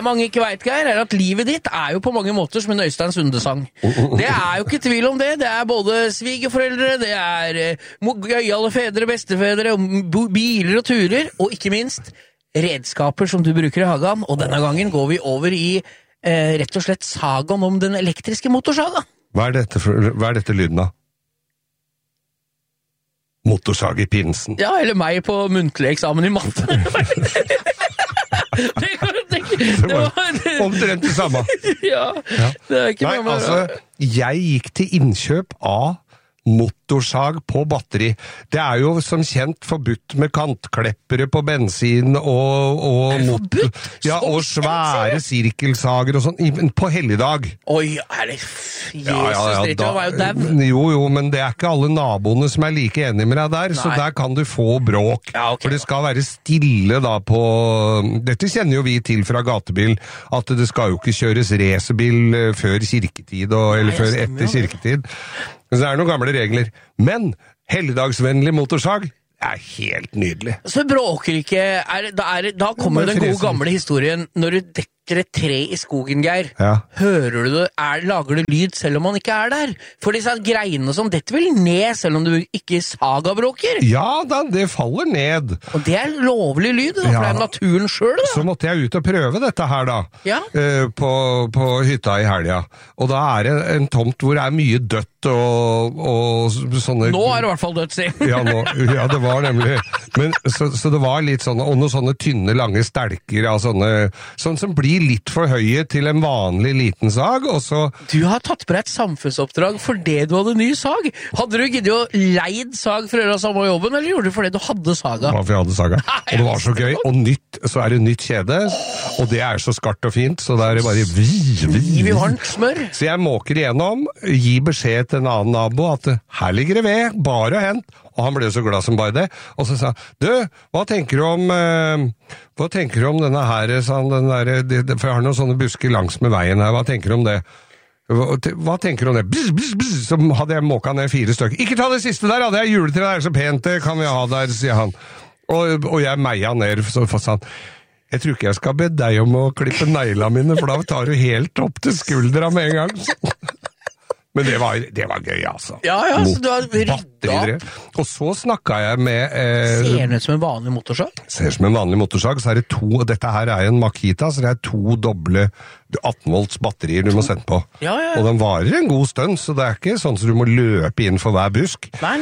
mange ikke vet, Geir, at livet ditt jo på mange måter som en Øystein Sunde-sang. Det jo ikke tvil om det. Det både svigerforeldre, det gøyale fedre, bestefedre, biler og turer, og ikke minst redskaper som du bruker i hagen. Og denne gangen går vi over i rett og slett sagaen om den elektriske motorsaga. Hva dette lyden da? Motorsag i pinsen. Ja, eller meg på muntlig eksamen i matte. Det var omtrent det samme. Ja, det ikke Nei, noe altså, jeg gikk til innkjøp av motorsag på batteri. Det jo som kjent forbudt med kantkleppere på bensin og motor. Ja, og svære sirkelsager og sånn på helligdag. Oi, det Jesus dritt, det var jo dev. Jo, men det ikke alle naboene som like enige med deg der, så der kan du få bråk. Ja, okay. For det skal være stille da på... Dette kjenner jo vi til fra gatebil, at det skal jo ikke kjøres racerbil før kirketid, eller før etter kirketid. Så det noen gamle regler. Men helligdagsvennlig motorsag helt nydelig. Så bråker ikke... Da kommer den gode gamle historien. Når du dekker et tre i skogen, Geir, hører du det, lager det lyd selv om man ikke der? For disse greinene som detter vel ned selv om du ikke sagabråker? Ja da, det faller ned. Og det lovlig lyd, da, for det naturen selv, da. Så måtte jeg ut og prøve dette her da, på hytta i helga. Og da det en tomt hvor det mye dødt og sånne... Nå det i hvert fall dødt, si. Ja, det var nemlig. Men, så det var litt sånne, og noen sånne tynne, lange stelker, ja, sånne som blir litt for høye til en vanlig liten sag, og så... Du har tatt på deg et samfunnsoppdrag fordi du hadde ny sag. Hadde du giddet å leid sag for å gjøre samme jobben, eller gjorde du fordi du hadde saga? Ja, for jeg hadde saga. Og det var så gøy. Og nytt, så det nytt kjede, og det så skarpt og fint, så det bare... Giv i varmt smør. Så jeg måker igjennom, gi beskjed til en annen nabo at her ligger det ved, bare å hente. Og han ble så glad som bare det. Og så sa han, du, hva tenker du om denne her, sånn, for jeg har noen sånne busker langs med veien her, hva tenker du om det? Hva tenker du om det? Bzz, bzz, bzz, så hadde jeg måket ned 4 stykker. Ikke ta det siste der, det juletre der, så pent det kan vi ha der, sier han. Og jeg meia ned, så sa han, jeg tror ikke jeg skal be deg om å klippe neglene mine, for da tar du helt opp til skuldra med en gang. Men det var gøy, altså. Ja, så du har ryddet. Og så snakket jeg med... Ser den ut som en vanlig motorsag? Ser som en vanlig motorsag, så det 2, og dette her en Makita, så det 2 doble 18 volts batterier du må sette på. Ja. Og den varer en god stund, så det ikke sånn så du må løpe inn for hver busk. Nei.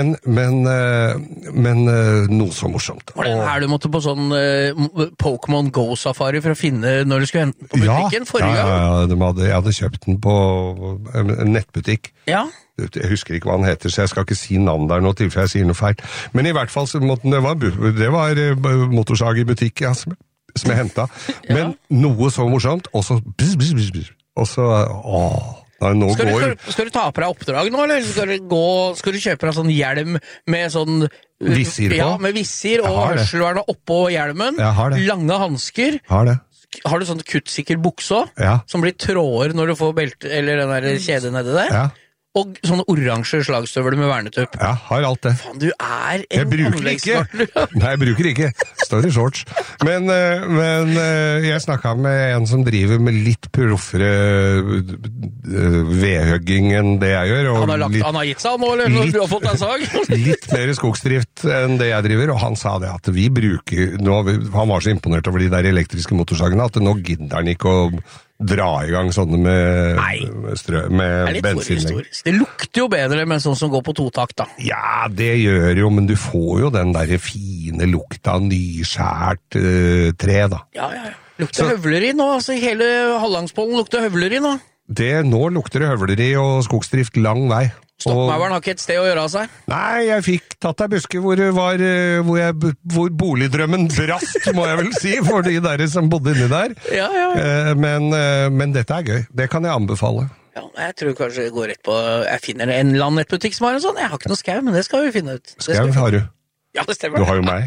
Men noe så morsomt. Var det her du måtte på sånn Pokémon Go-safari for å finne når du skulle hente på butikken forrige gang? Ja, jeg hadde kjøpt den på en nettbutikk. Ja. Jeg husker ikke hva han heter, så jeg skal ikke si navn der nå, tilfelle jeg sier noe feil. Men i hvert fall, så måtte det var motorsag i butikk, ja, som jeg hentet. Men noe så morsomt, og så og så, nå skal du ta på deg oppdrag nå, eller skal du kjøpe deg sånn hjelm med sånn vissir på? Ja, med vissir og hørselvern oppå hjelmen. Jeg har det. Lange handsker. Har det. Har du sånn kuttsikker bukse som blir tråder når du får belte, eller den der kjede nede der? Ja. Og sånne oransje slagstøvler med vernetupp. Ja, har alt det. Faen, du en anleggsvartler. Nei, jeg bruker ikke. Står i shorts. Men jeg snakket med en som driver med litt proffere vedhugging enn det jeg gjør. Og han har gitt seg nå, eller? Når du har fått en sag? Litt mer skogsdrift enn det jeg driver, og han sa det at vi bruker, han var så imponert over de der elektriske motorsagene, at nå gidder han ikke å dra i gang sånne med bensin. Det lukter jo bedre med sånn som går på 2-takt, da. Ja, det gjør jo, men du får jo den der fine lukta av nyskjært tre, da. Ja. Lukter høvleri nå, altså hele Hallandspollen lukter høvleri nå. Nå lukter det høvleri og skogsdrift lang vei. Stokkmaueren har ikke et sted å gjøre av seg? Nei, jeg fikk tatt ei buske hvor boligdrømmen brast, må jeg vel si, for de der som bodde inni der. Ja. Men dette gøy. Det kan jeg anbefale. Ja, jeg tror kanskje jeg går rett på... Jeg finner en eller annen nettbutikk som har en sånn. Jeg har ikke noe skau, men det skal vi finne ut. Skau har du. Ja, det stemmer. Du har jo meg.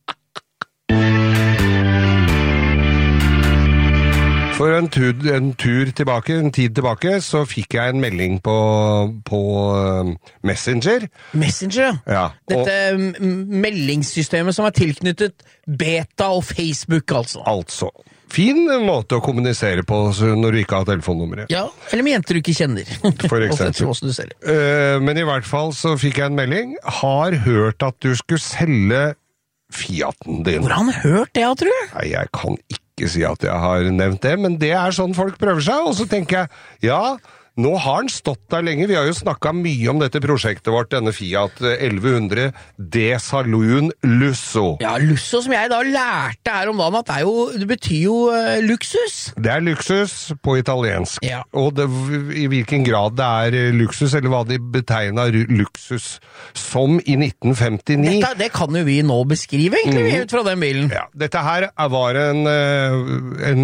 For en tid tilbake, så fikk jeg en melding på Messenger. Messenger, ja. Dette meldingssystemet som tilknyttet Beta og Facebook, altså. fin måte å kommunisere på når du ikke har telefonnummeret. Ja, eller med jenter du ikke kjenner. For eksempel. Men i hvert fall så fikk jeg en melding. Har hørt at du skulle selge Fiaten din. Hvor har han hørt det, tror du? Nei, jeg kan ikke si at jeg har nevnt det, men det er sånn folk prøver seg, og så tenker jeg, ja, nå har han stått der lenge. Vi har jo snakket mye om dette prosjektet vårt, denne Fiat 1100 De Saloon Lusso. Ja, Lusso som jeg da lærte her om dagen, at det betyr jo luksus. Det er luksus på italiensk. Ja. Og i hvilken grad det er luksus, eller hva de betegner luksus som i 1959. Det kan jo vi nå beskrive, egentlig, ut fra den bilen. Ja, dette her var en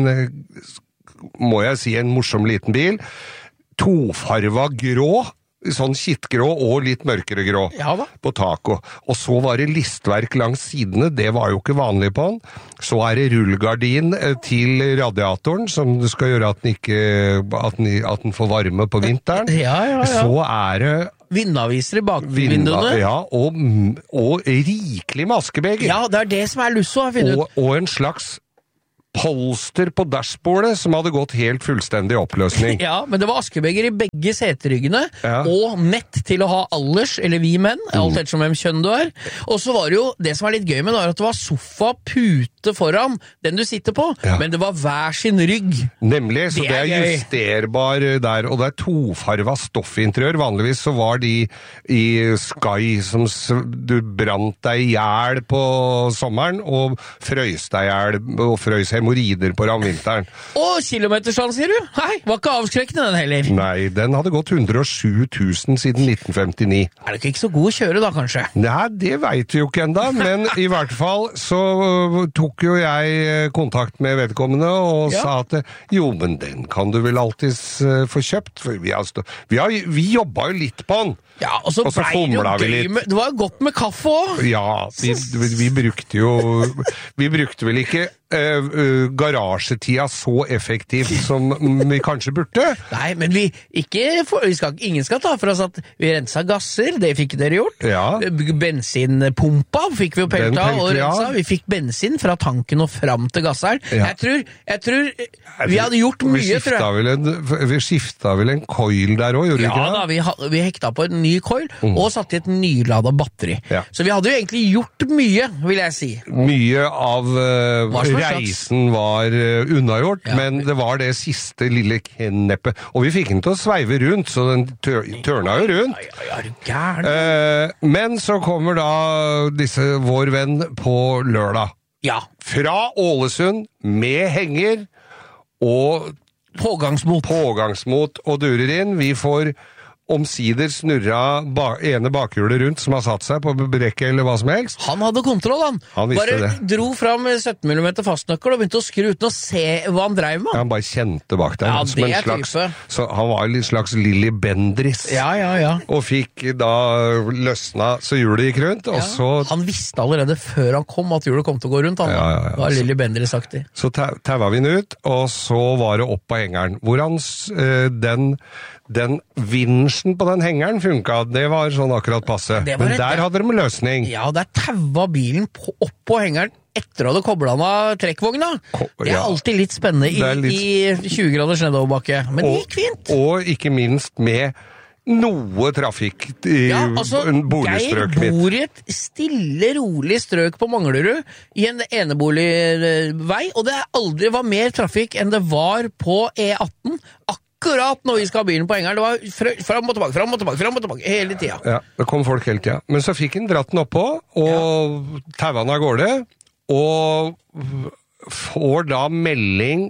må jeg si, en morsom liten bil. Tofarva grå, sånn kittgrå og litt mørkere grå på taket. Og så var det listverk langs sidene, det var jo ikke vanlig på den. Så er det rullgardin til radiatoren, som skal gjøre at den får varme på vinteren. Ja. Så er det vindaviser i bakvinduene. Ja, og rikelig med askebeger. Ja, det er det som er Lusso, jeg finner ut. Og en slags polster på dashbordet som hadde gått helt fullstendig oppløsning. Ja, men det var askebeger i begge seteryggene, og nett til å ha alders, eller vi menn, alt ettersom hvem kjønn du er. Og så var det jo, det som var litt gøy med det, var at det var sofa, pute foran, den du sitter på, men det var hver sin rygg. Nemlig, så det er justerbar der, og det er tofarva stoffinteriør. Vanligvis så var de i Sky, som du brant deg i hjel på sommeren, og frøys deg i hjel, og frøys hemorrider på vinteren. Og kilometerstand, sier du? Nei, var ikke avskrekkende den heller. Nei, den hadde gått 107 000 siden 1959. Er det ikke så god å kjøre da, kanskje? Nei, det vet vi jo ikke enda, men i hvert fall så tok jo jeg kontakt med vedkommende og sa at jo, men den kan du vel alltid få kjøpt, for vi jobba jo litt på den. Ja, og så ble det jo gøy med, det var jo godt med kaffe også. Ja, vi brukte vel ikke garasjetida så effektivt som vi kanskje burde. Nei, men ingen skal ta for oss at vi rensa gasser, det fikk dere gjort. Ja. Bensinpumpa fikk vi jo pelta og rensa. Vi fikk bensin fra tanken og fram til gasseren. Ja. Jeg tror vi hadde gjort mye, tror jeg. Vi skiftet vel en coil der også, gjorde vi ikke det? Ja da, vi hekta på en ny coil, og satte i et nyladet batteri. Ja. Så vi hadde jo egentlig gjort mye, vil jeg si. Mye av reisen var unnagjort, men det var det siste lille kneppet. Og vi fikk den til å sveive rundt, så den tørna jo rundt. Ja, er du gæren? Men så kommer da vår venn på lørdag. Ja. Fra Ålesund, med henger, og pågangsmot og durer inn. Vi får omsider snurra ene bakhjulet rundt som har satt seg på brekket eller hva som helst. Han hadde kontroll, han. Visste det. Dro fram 17 mm fastnøkkel og begynte å skru uten å se hva han drev med. Ja, han bare kjente bak der. Ja, det er type. Så han var en slags Lilly Bendriss. Ja. Og fikk da løsna så hjulet gikk rundt, og så... Han visste allerede før han kom at hjulet kom til å gå rundt, han. Ja. Det var Lilly Bendriss-aktig. Så tauet vi den ut, og så var det opp på hengeren. Hvordan den vinsjen på den hengeren funket, det var sånn akkurat passe. Men der hadde de en løsning. Ja, der tauet bilen opp på hengeren etter å ha koblet av trekkvogna. Det er alltid litt spennende i 20 graders nedoverbakke. Men det gikk fint. Og ikke minst med noe trafikk i boligstrøk mitt. Geir bor i et stille, rolig strøk på Manglerud i en eneboligvei, og det var mer trafikk enn det var på E18 akkurat når vi skal ha bilen på hengeren. Det var fram og tilbake, hele tida. Ja, det kom folk hele tida. Men så fikk han dratt den oppå, og tauet av gårde, og får da melding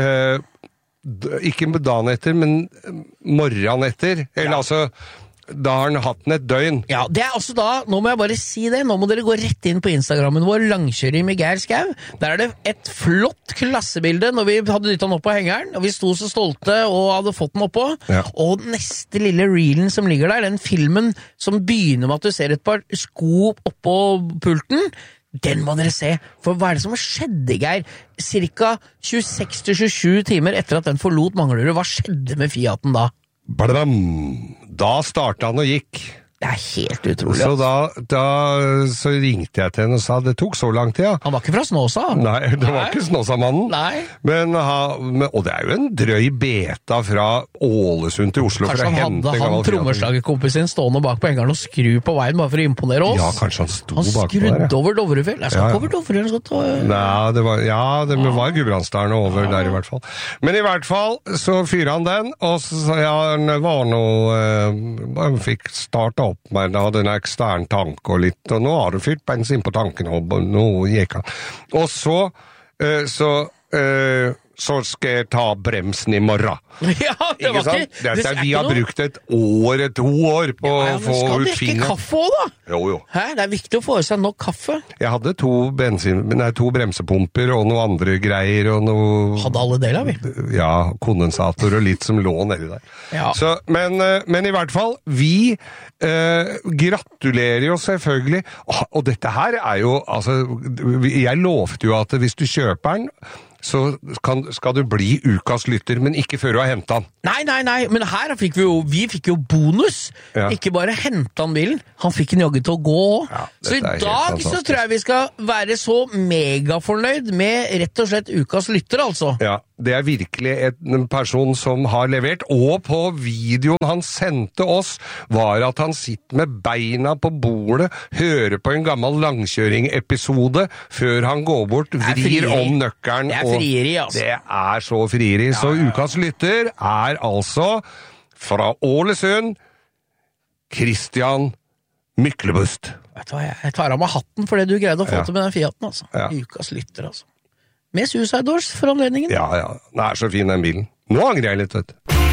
ikke dagen etter, men morgenen etter. Eller altså, da har han hatt den et døgn. Ja, det er også da, nå må jeg bare si det, nå må dere gå rett inn på Instagrammen vår, Langkjøring med Geir Skau. Der er det et flott klassebilde når vi hadde dyttet den opp på hengeren, og vi sto så stolte og hadde fått den oppå. Ja. Og neste lille reelen som ligger der, den filmen som begynner med at du ser et par sko oppå pulten, den må dere se. For hva er det som skjedde, Geir? Cirka 26-27 timer etter at den forlot Manglerud, hva skjedde med Fiaten da? Badam! Da startet han og gikk. Det er helt utrolig. Så så ringte jeg til henne og sa, det tok så lang tid, ja. Han var ikke fra Snåsa? Nei, det var ikke Snåsamannen. Nei. Og det er jo en drøy beta fra Ålesund til Oslo. Kanskje han hadde han trommeslagerkompisen sin stående bak på hengeren og skru på veien bare for å imponere oss? Ja, kanskje han sto bak på der. Han skrudde over Dovrefjell. Jeg skal ikke over Dovrefjell. Nei, det var Gudbrandsdalen over der i hvert fall. Men i hvert fall så fyrer han den, og så sa jeg, det var noe, han fikk starta opp med da, den ekstern tank og litt, og nå har du fyrt bensin på tanken, og nå gikk han. Og så skal jeg ta bremsen i morgen. Ja, det var ikke... Vi har brukt 2 år på å få ut fingeren. Men skal drikke kaffe også, da? Jo. Hæ? Det er viktig å få i seg nok kaffe. Jeg hadde 2 bremsepumper og noe andre greier, og noe... Hadde alle deler, vi? Ja, kondensator og litt som lå nedi der. Ja. Så, men i hvert fall, vi gratulerer jo selvfølgelig, og dette her er jo, altså, jeg lovte jo at hvis du kjøper den, så skal du bli ukas lytter, men ikke før du har hentet han. Nei, men her fikk vi fikk jo bonus. Ja. Ikke bare hentet han bilen, han fikk en jogge til å gå. Ja, så i dag så tror jeg vi skal være så megafornøyd med rett og slett ukas lytter, altså. Ja, det er virkelig en person som har levert, og på videoen han sendte oss, var at han sitter med beina på bordet, hører på en gammel langkjøring-episode, før han går bort, vrir om nøkkelen, frieri, altså. Det er så frieri. Så ukas lytter er altså fra Ålesund, Christian Myklebust. Vet du hva, jeg tar av meg hatten for det du greide å få til med den Fiaten, altså. Ukas lytter, altså. Med Suicide Doors for anledningen. Ja. Den er så fin, den bilen. Nå angrer jeg litt, vet du.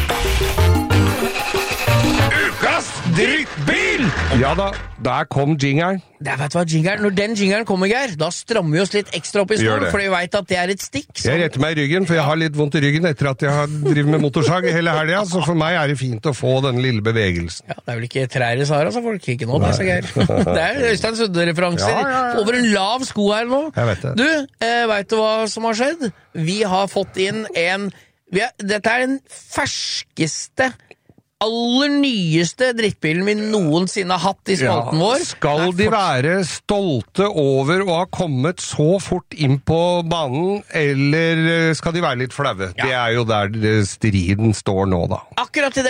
Ukas drittbil! Ja da, der kom jingeren. Vet du hva, når den jingeren kommer, Geir, da strammer vi oss litt ekstra opp i stolen, for vi vet at det er et stikk. Jeg retter meg i ryggen, for jeg har litt vondt i ryggen etter at jeg har drivet med motorsag hele helgen, så for meg er det fint å få denne lille bevegelsen. Ja, det er vel ikke trær i Sahara, så folk ikke nå, det er Geir. Det er Øystein Sunde-referanser over en lav sko her nå. Jeg vet det. Du, vet du hva som har skjedd? Vi har fått inn dette er den ferskeste aller nyeste drittbilen vi noensinne har hatt i spalten vår. Skal de være stolte over å ha kommet så fort inn på banen, eller skal de være litt flaue? Ja. Det er jo der striden står nå, da. Akkurat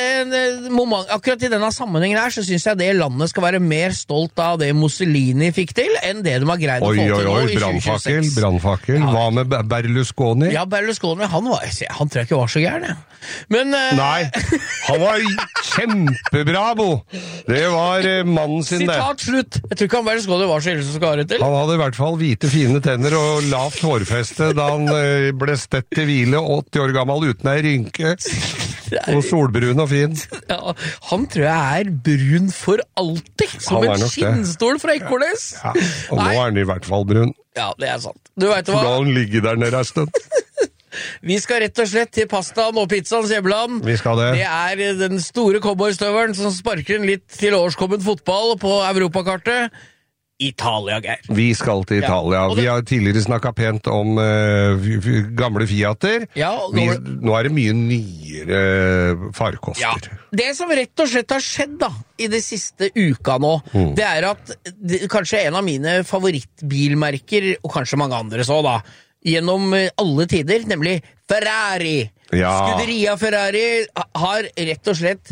i denne sammenhengen her, så synes jeg det landet skal være mer stolt av det Mussolini fikk til, enn det de har greid å få til nå i 2026. Brannfakkel. Hva med Berlusconi? Ja, Berlusconi, han tror jeg ikke var så gæren, men... Nei, han var kjempebra, Bo. Det var mannen sin det. Sitat slutt. Jeg tror ikke han Berlusconi var så ille som skal ha det til. Han hadde i hvert fall hvite, fine tenner og lavt hårfeste da han ble stett til hvile 80 år gammel uten ei rynke. Og solbrun og fin. Ja, han tror jeg er brun for alltid, som en skinnstol fra Ekornes. Ja, og nå er han i hvert fall brun. Ja, det er sant. Du vet hva? Da han ligger der nede en stund. Vi skal rett og slett til pastaen og pizzaens hjemland. Vi skal det. Det er den store cowboystøveren som sparker en litt til årskommet fotball på europakartet. Italia, Geir. Vi skal til Italia. Vi har tidligere snakket pent om gamle Fiater. Ja, nå er det mye nyere farkoster. Ja. Det som rett og slett har skjedd da, i det siste uka nå, det er at kanskje en av mine favorittbilmerker, og kanskje mange andre så da, gjennom alle tider, nemlig Ferrari. Ja. Scuderia Ferrari har rett og slett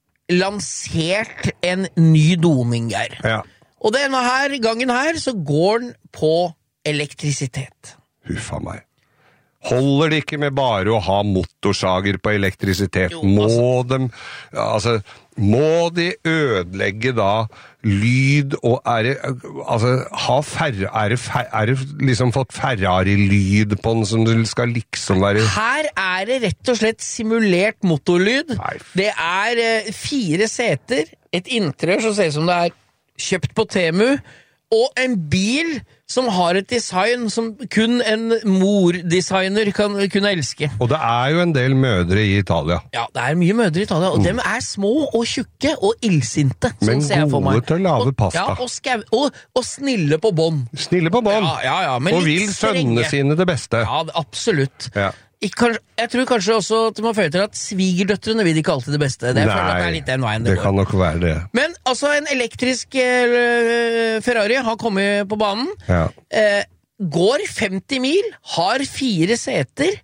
lansert en ny doning, Geir. Ja. Og denne gangen her så går den på elektrisitet. Huffa meg. Holder det ikke med bare å ha motorsager på elektrisitet? Jo, må de ødelegge da lyd, og er det liksom fått Ferrari-lyd på den som det skal liksom være? Her er det rett og slett simulert motorlyd. Nei. Det er 4 seter, et interiør som ser ut som det er kjøpt på Temu, og en bil som har et design som kun en mordesigner kan kunne elske. Og det er jo en del mødre i Italia. Ja, det er mye mødre i Italia, og dem er små og tjukke og illsinte. Men gode til å lage pasta. Ja, og snille på bånd. Snille på bånd. Ja, og vil sønnene sine det beste. Ja, absolutt. Ja. Jeg tror kanskje også at du må føye til at svigerdøtrene vil ikke alltid det beste. Det føler at det litt den veien det går. Det kan nok være det. Men altså, en elektrisk Ferrari har kommet på banen. Ja. Går 50 mil, har 4 seter,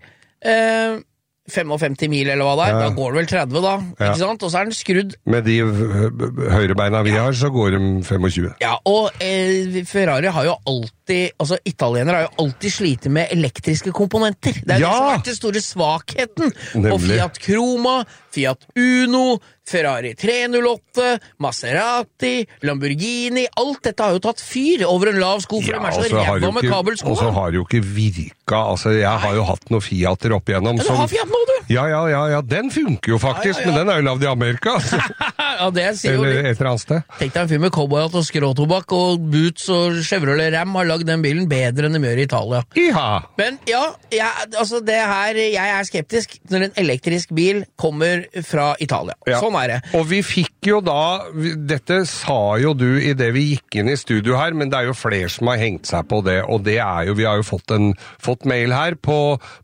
55 mil eller hva det er, da går det vel 30 da, ikke sant? Og så den skrudd. Med de høyrebeina vi har, så går de 25. Ja, og Ferrari har jo alltid, altså italienere har jo alltid slitt med elektriske komponenter. Det det som har vært den store svakheten. Nemlig. Og Fiat Croma, Fiat Uno, Ferrari 308, Maserati, Lamborghini, alt dette har jo tatt fyr over en lav sko, for de så ræva med kabelsko. Og så har det jo ikke virka, altså jeg har jo hatt noen Fiater opp igjennom. Ja, du har Fiat nå, du? Ja, den funker jo faktisk, men den er jo lavd i Amerika. Ja, det sier jo eller et eller annet sted. Tenk deg en fyr med cowboyhatt og skråtobakk og boots og Chevrolet Ram har lagd den bilen bedre enn de gjør i Italia. Iha! Men ja, altså det her, jeg er skeptisk når en elektrisk bil kommer fra Italia. Ja. Sånn er det. Og vi fikk jo da, dette sa jo du i det vi gikk inn i studio her, men det er jo flere som har hengt seg på det, og det er jo, vi har jo fått mail her på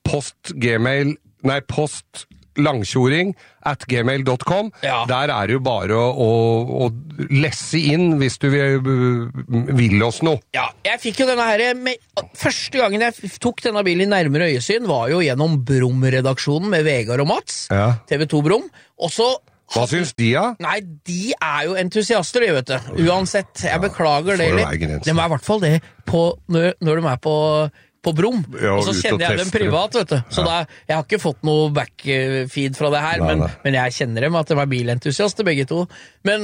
postlangkjoring@gmail.com. Ja. Der er det jo bare å lesse inn hvis du vil oss noe. Ja, jeg fikk jo denne her, første gangen jeg tok denne bilen i nærmere øyesyn var jo gjennom Brum-redaksjonen med Vegard og Mats, TV 2 Brum, og så hva syns de, da? Nei, de er jo entusiaster, vet du. Uansett, jeg beklager det litt. De er i hvert fall det når de er på Brum. Ja, og så kjenner jeg dem privat, vet du. Så jeg har ikke fått noe backfeed fra det her, men jeg kjenner dem at de er bilentusiaster, begge to. Men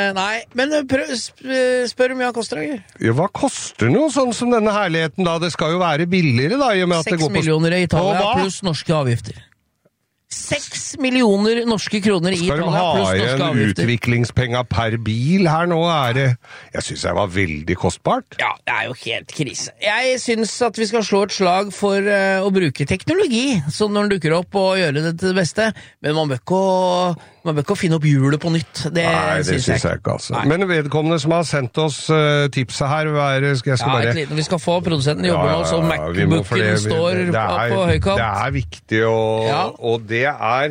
spør om jeg koster det. Ja, hva koster noe sånn som denne herligheten da? Det skal jo være billigere da, i og med at 6 det går på... millioner i Italia pluss norske avgifter. 6 millioner norske kroner i Italia pluss norske avgifter. Skal de ha igjen utviklingspenga per bil her nå? Jeg synes det var veldig kostbart. Ja, det er jo helt krise. Jeg synes at vi skal slå et slag for å bruke teknologi, så når den dukker opp og gjøre det til det beste, men man bør ikke finne opp hjulet på nytt. Det synes jeg ikke. Altså. Men vedkommende som har sendt oss tipset her, vi skal få produsenten jobbe med oss, og MacBooken står på høykant. Det er viktig, og det er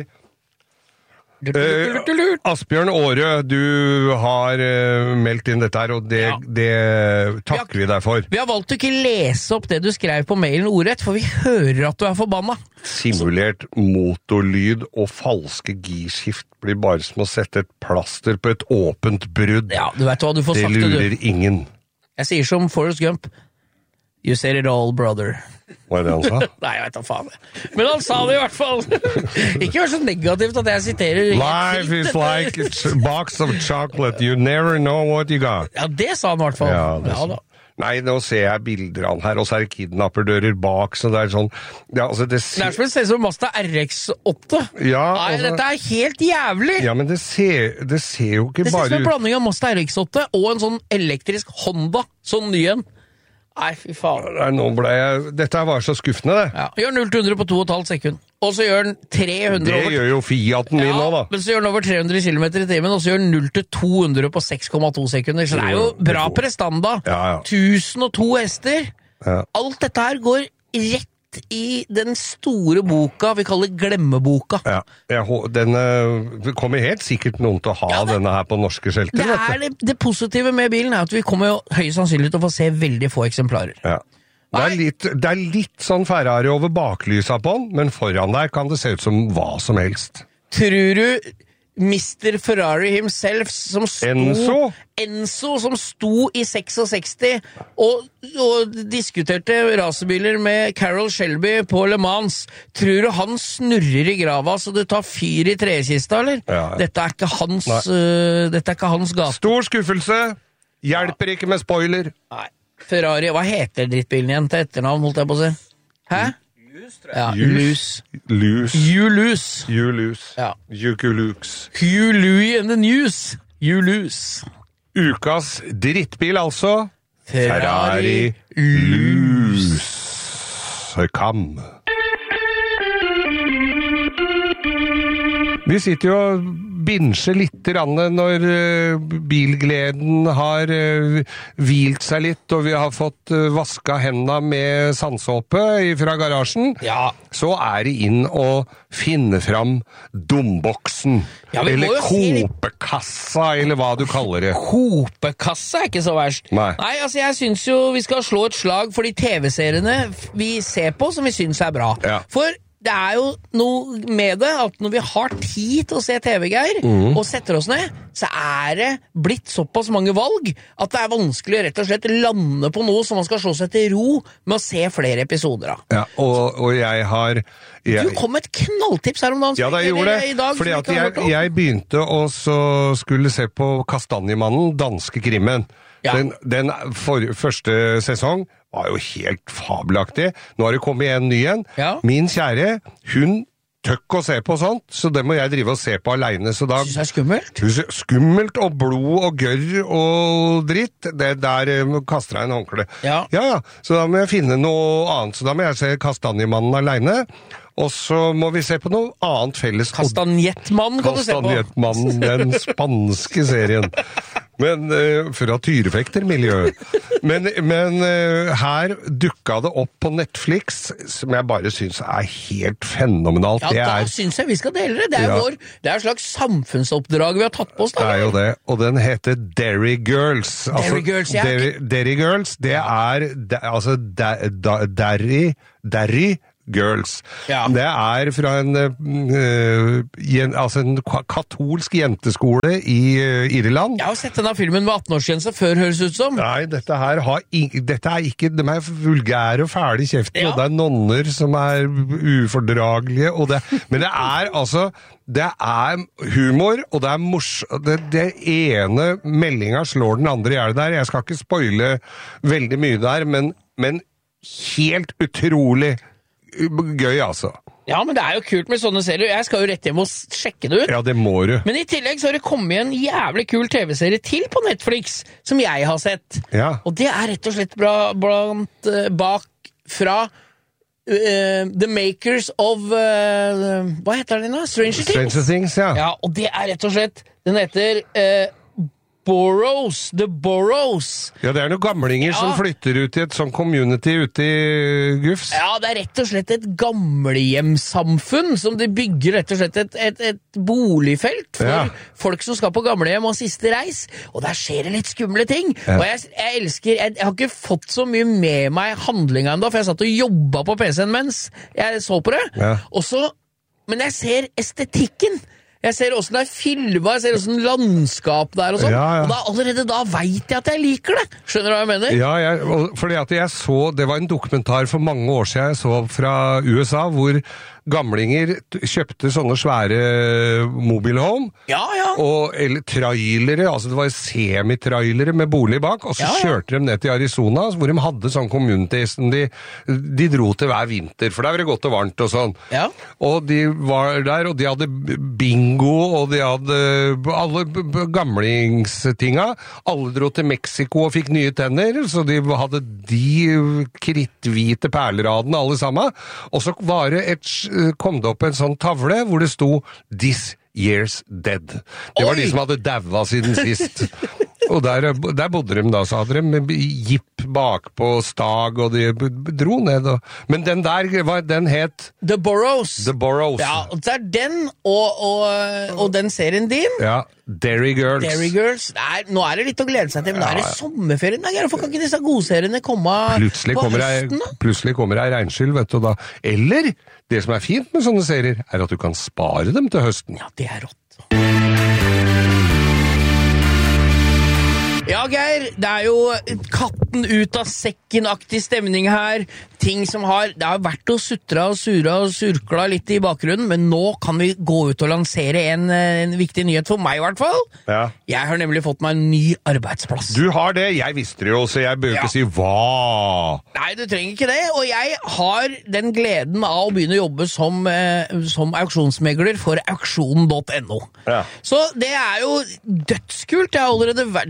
Asbjørn Aare, du har meldt inn dette her, og det takker vi deg for. Vi har valgt å ikke lese opp det du skrev på mailen ordrett, for vi hører at du er forbanna. Simulert motorlyd og falske girskift blir bare som å sette et plaster på et åpent brudd. Ja, du vet hva du får sagt det, du. Det lurer ingen. Jeg sier som Forrest Gump. You said it all, brother. Hva er det han sa? Nei, jeg vet da faen. Men han sa det i hvert fall. Ikke vær så negativt at jeg siterer. Life is like a box of chocolate. You never know what you got. Ja, det sa han i hvert fall. Ja, da. Nei, nå ser jeg bilder av han her, og så er det kidnapperdører bak, så det er sånn... Ja, altså det er som det ser ut som Mazda RX-8. Ja, nei, altså, dette er helt jævlig! Ja, men det ser jo ikke bare ut... Det ser ut som en blanding av Mazda RX-8 og en sånn elektrisk Honda, sånn ny en. Nei, fy faen. Dette var så skuffende, det. Ja. Gjør 0-100 på 2,5 sekund. Og så gjør den 300 Det gjør jo Fiaten min nå, da. Men så gjør den over 300 km i timen, og så gjør den 0-200 på 6,2 sekunder. Så det er jo bra prestanda. 1002 hester. Alt dette her går rett i den store boka vi kaller glemmeboka. Ja, det kommer helt sikkert noen til å ha denne her på norske skjelter. Det positive med bilen er at vi kommer jo høyst sannsynlig til å få se veldig få eksemplarer. Ja. Det er litt sånn Ferrari over baklysa på den, men foran der kan det se ut som hva som helst. Tror du Mr. Ferrari himself som Enzo som sto i 66 og diskuterte racerbiler med Carroll Shelby på Le Mans, tror du han snurrer i grava så det tar fyr i trekista, eller? Ja. Dette er ikke hans gate. Stor skuffelse, hjelper ikke med spoiler. Nei, Ferrari, hva heter drittbilen igjen til etternavn, holdt jeg på å si? Hæ? Ja, Lose. You lose. Ja. You-Louis and the news. You lose. Ukas drittbil, altså. Ferrari Lose. Come. Vi sitter jo og binsjer litt når bilgleden har hvilt seg litt, og vi har fått vasket hendene med sandsåpe fra garasjen. Ja. Så det inn og finne fram domboksen. Ja, eller kopekassa, eller hva du kaller det. Kopekassa ikke så verst. Nei, altså jeg synes jo vi skal slå et slag for de TV-seriene vi ser på som vi synes bra. Ja. For det jo noe med det at når vi har tid til å se TV-greier og setter oss ned, så det blitt såpass mange valg at det vanskelig rett og slett lande på noe som man skal slå seg til ro med å se flere episoder av. Ja, og jeg har... Du kom med et knalltips her om dagen. Ja, det gjorde det, fordi at jeg begynte å skulle se på Kastanjemannen, danske krimmen. Ja. Den første sesong var jo helt fabelaktig. Nå har det kommet en ny en. Ja. Min kjære, hun tøkk å se på sånt, så det må jeg drive og se på alene. Så da, synes det skummelt? Skummelt og blod og gørr og dritt. Det der kaster jeg en håndkle. Ja. Ja, så da må jeg finne noe annet. Så da må jeg se Kastanjemannen alene. Og så må vi se på noe annet felles. Kastanjettmannen kan du se på. Kastanjettmannen, den spanske serien. Men fra Tyrefektermiljø. Men her dukket det opp på Netflix, som jeg bare synes helt fenomenalt. Ja, da synes jeg vi skal dele det. Det et slags samfunnsoppdrag vi har tatt på oss. Det jo det, og den heter Derry Girls. Derry Girls, ja. Derry Girls, det altså Derry Girls. Ja. Det fra en katolsk jenteskole i Irland. Jeg har sett denne filmen med 18-årsgrense før, høres ut som. Nei, dette ikke, de vulgære og fæle i kjeften, og det nonner som ufordragelige, men det altså, det humor, og det morsomt. Det ene meldinga slår den andre i hjel der. Jeg skal ikke spoile veldig mye der, men helt utrolig gøy, altså. Ja, men det jo kult med sånne serier. Jeg skal jo rett hjem og sjekke det ut. Ja, det må du. Men i tillegg så har det kommet en jævlig kul TV-serie til på Netflix, som jeg har sett. Ja. Og det rett og slett bak fra The Makers of hva heter den da? Stranger Things. Stranger Things, ja. Ja, og det rett og slett, den heter Burrows, The Burrows. Ja, det noen gamlinger som flytter ut i et sånn community ute i Gufs. Ja, det rett og slett et gamlehjemsamfunn som de bygger rett og slett et boligfelt for folk som skal på gamlehjem og siste reis. Og der skjer det litt skumle ting. Ja. Og jeg har ikke fått så mye med meg handlinga enda, for jeg satt og jobbet på PC-en mens jeg så på det. Ja. Men jeg ser estetikken. Jeg ser hvordan det filmet, jeg ser hvordan landskap der og sånn, og allerede da vet jeg at jeg liker det. Skjønner du hva jeg mener? Ja, fordi at jeg så, det var en dokumentar for mange år siden jeg så fra USA, hvor gamlinger kjøpte sånne svære mobilhome, eller trailere, altså det var semitrailere med bolig bak, og så kjørte de ned til Arizona, hvor de hadde sånn community som de dro til hver vinter, for der var det godt og varmt og sånn. Ja. Og de var der, og de hadde bingo, og de hadde alle gamlingstinga. Alle dro til Mexico og fikk nye tenner, så de hadde de kritthvite perleradene alle sammen, og så var det kom det opp en sånn tavle hvor det sto "This year's dead". Det var de som hadde daua siden sist. Og der bodde de da, så hadde de jipp bakpå stag, og de dro ned. Men den der, den het The Burrows. The Burrows. Ja, og det den og den serien din. Ja, Derry Girls. Derry Girls. Nå det litt å glede seg til, men nå det sommerferien. Hvorfor kan ikke disse godseriene komme på høsten da? Plutselig kommer det regnskyll, vet du da. Eller, det som fint med sånne serier, at du kan spare dem til høsten. Ja, det rått. Ja, Geir, det jo katten ut av sekken-aktig stemning her. Ting som det har vært å sutra og sura og surkla litt i bakgrunnen, men nå kan vi gå ut og lansere en viktig nyhet for meg i hvert fall. Ja. Jeg har nemlig fått meg en ny arbeidsplass. Du har det, jeg visste det jo, så jeg bør ikke si hva. Nei, du trenger ikke det, og jeg har den gleden av å begynne å jobbe som auksjonsmegler for auksjonen.no. Ja. Så det jo dødskult, det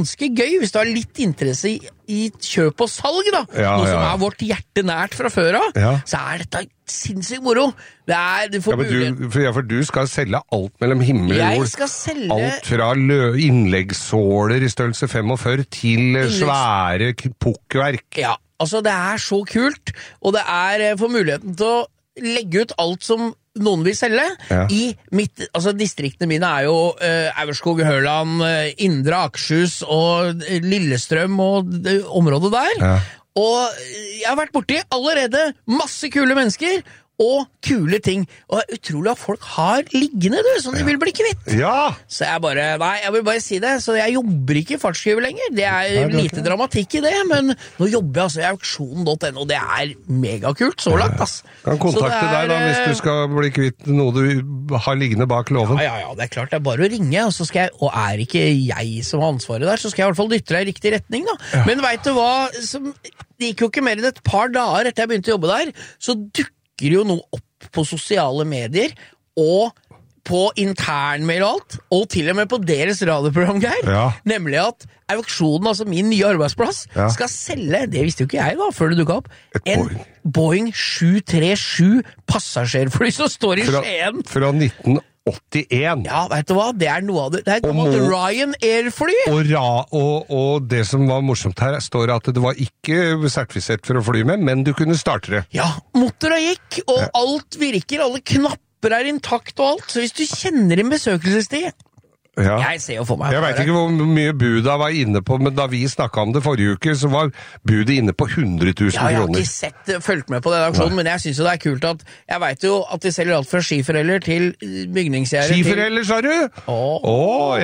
ganske gøy hvis du har litt interesse i kjøp og salg, da. Ja, noe som ja. er vårt hjerte nært fra før av. Ja. Så dette sinnssykt moro. Du får mulighet. For du skal selge alt mellom himmel og jord. Jeg skal selge Alt fra innleggssåler i størrelse 45 til svære pukkverk. Ja, altså det er så kult, og det er for muligheten til å legge ut alt som noen vil selge. Ja. Distriktene mine er jo Aurskog, Hørland, Indre Akershus og Lillestrøm og området der. Ja. Og jeg har vært borti allerede masse kule mennesker og kule ting. Og det er utrolig at folk har liggende, som de vil bli kvitt. Ja! Så jeg vil bare si det. Så jeg jobber ikke i fartsskriver lenger. Det er lite dramatikk i det, men nå jobber jeg altså i auksjon.no. Det er megakult så langt, ass. Kan kontakte deg da, hvis du skal bli kvitt noe du har liggende bak låven. Ja, det er klart. Det er bare å ringe, og er ikke jeg som har ansvaret der, så skal jeg i hvert fall dytte deg i riktig retning, da. Ja. Men vet du hva? Det gikk jo ikke mer enn et par dager etter jeg begynte å jobbe der, så dukker jo noe opp på sosiale medier, og på internmail og alt, og til og med på deres radioprogram, Geir, nemlig at auksjonen, altså min nye arbeidsplass, skal selge, det visste jo ikke jeg da, før det dukket opp, en Boeing 737 passasjerfly som står i Skien. Fra 1981. Ja, vet du hva? Det er noe av det. Det er et Ryanair-fly. Og det som var morsomt her, står at det var ikke sertifisert for å fly med, men du kunne starte det. Ja, motoren gikk, og alt virker, alle knapper er intakt og alt, så hvis du kjenner en besøkelsestid, jeg ser jo for meg. Jeg vet ikke hvor mye budet var inne på, men da vi snakket om det forrige uke, så var budet inne på 100 000 kroner. Ja, jeg har ikke fulgt med på den aksjonen, men jeg synes jo det er kult at, jeg vet jo at de selger alt fra skiforeller til bygningsgjerder. Skiforeller, sa du? Åh,